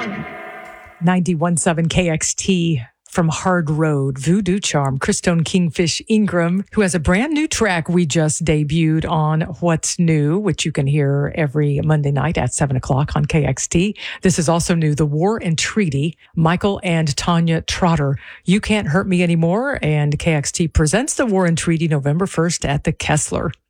91.7 KXT from Hard Road, Voodoo Charm, Christone Kingfish Ingram, who has a brand new track we just debuted on What's New, which you can hear every Monday night at 7 o'clock on KXT. This is also new, The War and Treaty, Michael and Tanya Trotter, You Can't Hurt Me Anymore, and KXT presents The War and Treaty November 1st at the Kessler.